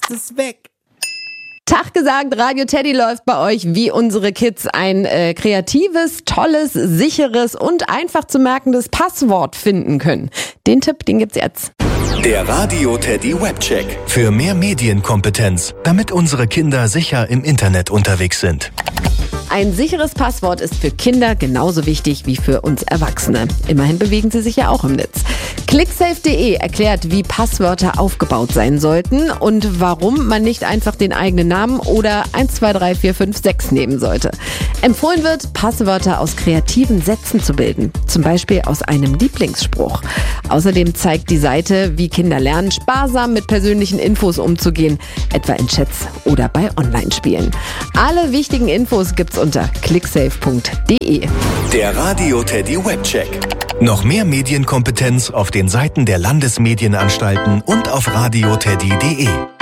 ist es weg. Tag gesagt, Radio Teddy läuft bei euch wie unsere Kids ein kreatives, tolles, sicheres und einfach zu merkendes Passwort finden können. Den Tipp, den gibt's jetzt. Der Radio Teddy Webcheck. Für mehr Medienkompetenz, damit unsere Kinder sicher im Internet unterwegs sind. Ein sicheres Passwort ist für Kinder genauso wichtig wie für uns Erwachsene. Immerhin bewegen sie sich ja auch im Netz. Clicksafe.de erklärt, wie Passwörter aufgebaut sein sollten und warum man nicht einfach den eigenen Namen oder 1, 2, 3, 4, 5, 6 nehmen sollte. Empfohlen wird, Passwörter aus kreativen Sätzen zu bilden, zum Beispiel aus einem Lieblingsspruch. Außerdem zeigt die Seite, wie Kinder lernen, sparsam mit persönlichen Infos umzugehen, etwa in Chats oder bei Online-Spielen. Alle wichtigen Infos gibt's unter clicksafe.de. Der Radio Teddy Webcheck. Noch mehr Medienkompetenz auf den Seiten der Landesmedienanstalten und auf radioteddy.de.